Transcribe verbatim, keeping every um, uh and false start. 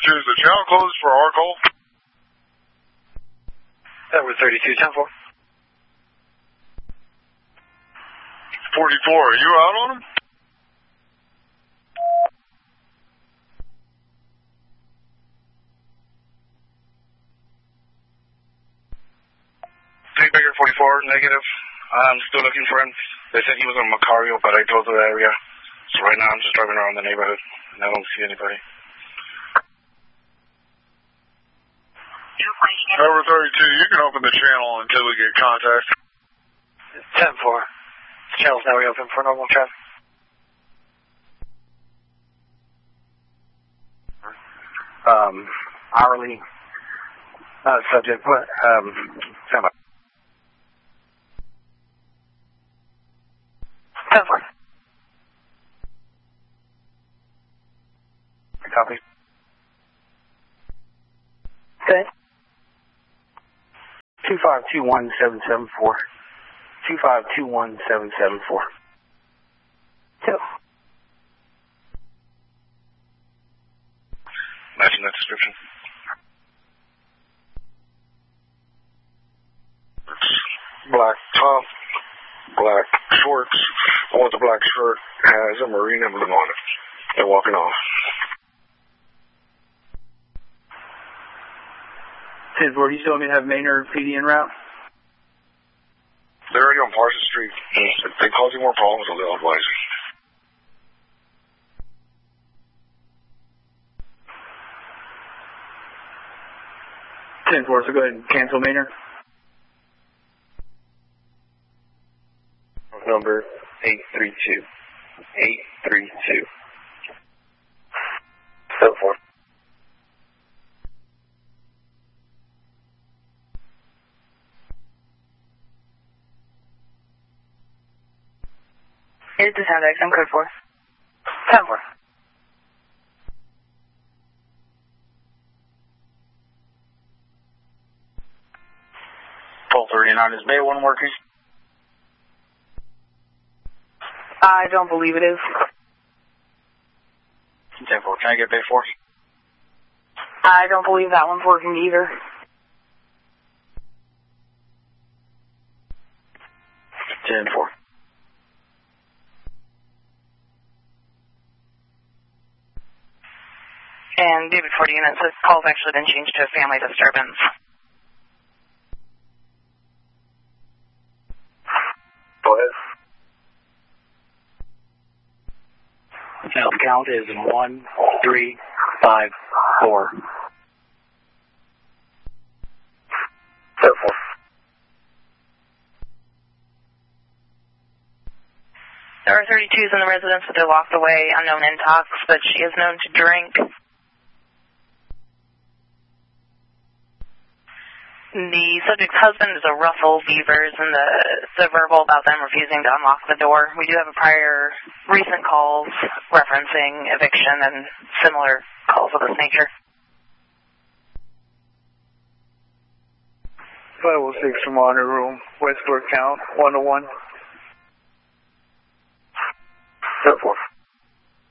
thirty-two, is the channel closed for our call? Tower thirty-two, ten four. forty-four, are you out on him? Take Baker forty-four, negative. I'm still looking for him. They said he was on Macario, but I drove to the area. So right now I'm just driving around the neighborhood, and I don't see anybody. Tower thirty-two, you can open the channel until we get contact. ten four. The channel's now reopened for normal traffic. Um, hourly, uh, subject, what, um, stand by. ten four. Copy. Good. two five two one seven seven four. two five two one seven seven four. Two. Matching that description. Black top, black shorts, one with the black shirt, has a marine emblem on it. They're walking off. ten four, do you still want me to have Maynard P D en route? They're already on Parsons Street. If they cause you more problems, they'll advise you. ten four, so go ahead and cancel Maynard. Number eight three two. eight three two. So four. Here's the sound X, I'm code four. ten four. twelve thirty-nine, is Bay one working? I don't believe it is. ten four, can I get Bay four? I don't believe that one's working either. ten four. And David forty units, this call's actually been changed to a family disturbance. Go ahead. Now the count is one, three, five, four. So four. There are thirty-twos in the residence, but they're locked away, unknown intox, but she is known to drink. The subject's husband is a Russell Beavers, and the, the verbal about them refusing to unlock the door. We do have a prior recent calls referencing eviction and similar calls of this nature. five oh six from honor room, Westport count, one oh one. So four.